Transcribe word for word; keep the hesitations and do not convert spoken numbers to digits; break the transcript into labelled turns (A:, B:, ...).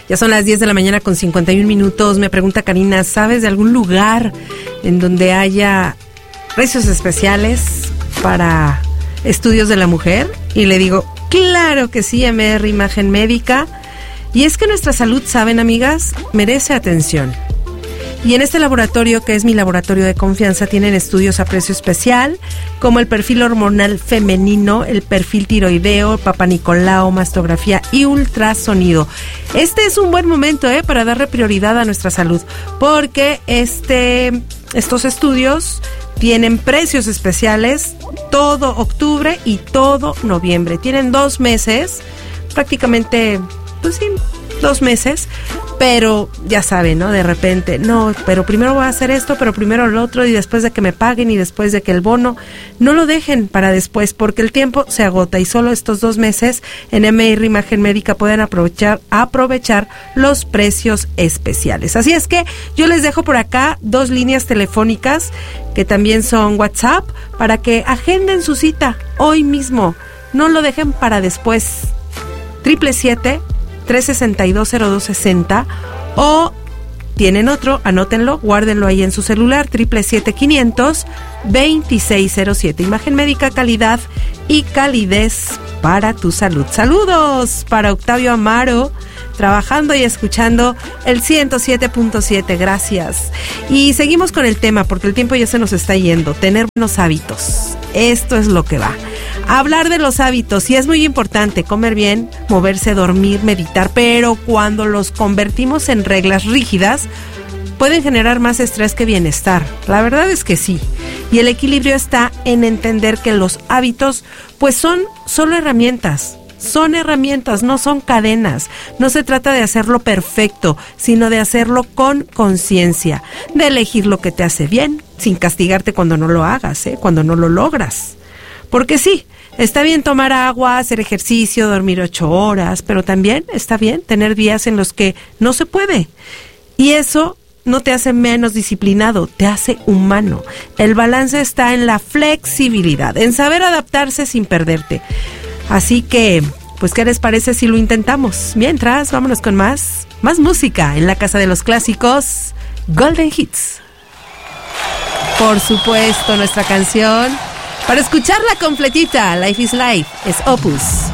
A: Ya son las diez de la mañana con cincuenta y un minutos. Me pregunta Karina, ¿sabes de algún lugar en donde haya precios especiales para estudios de la mujer? Y le digo, claro que sí, M R Imagen Médica. Y es que nuestra salud, ¿saben, amigas? Merece atención. Y en este laboratorio, que es mi laboratorio de confianza, tienen estudios a precio especial, como el perfil hormonal femenino, el perfil tiroideo, Papa Nicolau, mastografía y ultrasonido. Este es un buen momento eh, para darle prioridad a nuestra salud, porque este, estos estudios tienen precios especiales todo octubre y todo noviembre. Tienen dos meses, prácticamente, pues sí, dos meses, pero ya saben, ¿no? De repente, no, pero primero voy a hacer esto, pero primero lo otro, y después de que me paguen y después de que el bono, no lo dejen para después, porque el tiempo se agota y solo estos dos meses en M R Imagen Médica pueden aprovechar, aprovechar los precios especiales. Así es que yo les dejo por acá dos líneas telefónicas que también son WhatsApp para que agenden su cita hoy mismo, no lo dejen para después. Triple siete tres sesenta y dos cero dos sesenta, o tienen otro, anótenlo, guárdenlo ahí en su celular, triple siete quinientos veintiséis cero siete. Imagen Médica, calidad y calidez para tu salud. Saludos para Octavio Amaro, trabajando y escuchando el ciento siete punto siete, gracias. Y seguimos con el tema, porque el tiempo ya se nos está yendo. Tener buenos hábitos, esto es lo que va. Hablar de los hábitos, y es muy importante comer bien, moverse, dormir, meditar, pero cuando los convertimos en reglas rígidas, pueden generar más estrés que bienestar. La verdad es que sí. Y el equilibrio está en entender que los hábitos, pues son solo herramientas. Son herramientas, no son cadenas. No se trata de hacerlo perfecto, sino de hacerlo con conciencia, de elegir lo que te hace bien, sin castigarte cuando no lo hagas, ¿eh? cuando no lo logras. Porque sí, está bien tomar agua, hacer ejercicio, dormir ocho horas, pero también está bien tener días en los que no se puede. Y eso no te hace menos disciplinado, te hace humano. El balance está en la flexibilidad, en saber adaptarse sin perderte. Así que, pues, ¿qué les parece si lo intentamos? Mientras, vámonos con más, más música en la Casa de los Clásicos, Golden Hits. Por supuesto, nuestra canción, para escucharla completita, Life is Life, es Opus.